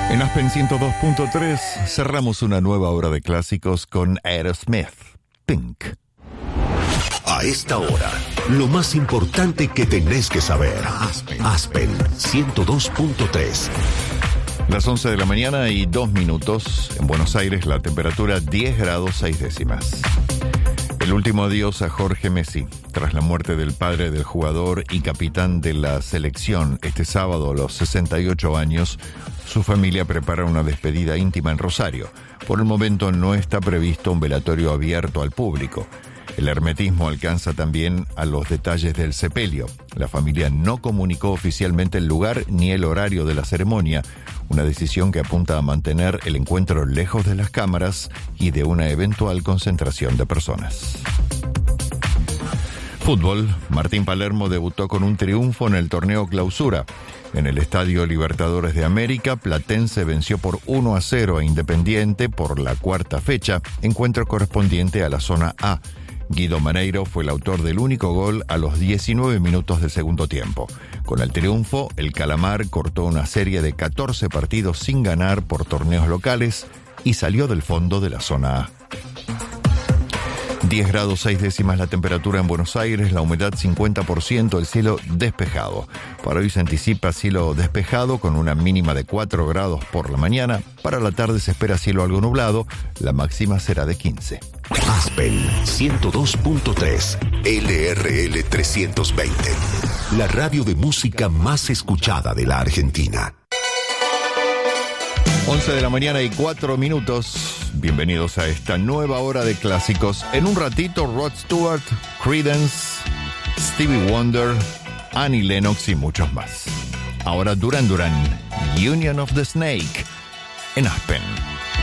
En Aspen 102.3 cerramos una nueva hora de clásicos con Aerosmith, Pink. A esta hora, lo más importante que tenés que saber. Aspen 102.3. Las 11 de la mañana y 2 minutos. En Buenos Aires la temperatura 10 grados 6 décimas. El último adiós a Jorge Messi, tras la muerte del padre del jugador y capitán de la selección este sábado a los 68 años, su familia prepara una despedida íntima en Rosario. Por el momento no está previsto un velatorio abierto al público. El hermetismo alcanza también a los detalles del sepelio. La familia no comunicó oficialmente el lugar ni el horario de la ceremonia, una decisión que apunta a mantener el encuentro lejos de las cámaras y de una eventual concentración de personas. Fútbol. Martín Palermo debutó con un triunfo en el torneo Clausura. En el Estadio Libertadores de América, Platense venció por 1-0 a Independiente por la cuarta fecha, encuentro correspondiente a la zona A. Guido Maneiro fue el autor del único gol a los 19 minutos del segundo tiempo. Con el triunfo, el Calamar cortó una serie de 14 partidos sin ganar por torneos locales y salió del fondo de la zona A. 10 grados 6 décimas la temperatura en Buenos Aires, la humedad 50%, el cielo despejado. Para hoy se anticipa cielo despejado con una mínima de 4 grados por la mañana. Para la tarde se espera cielo algo nublado, la máxima será de 15. Aspen 102.3, LRL 320. La radio de música más escuchada de la Argentina. 11 de la mañana y 4 minutos. Bienvenidos a esta nueva hora de clásicos. En un ratito, Rod Stewart, Creedence, Stevie Wonder, Annie Lennox y muchos más. Ahora Duran Duran, Union of the Snake, en Aspen.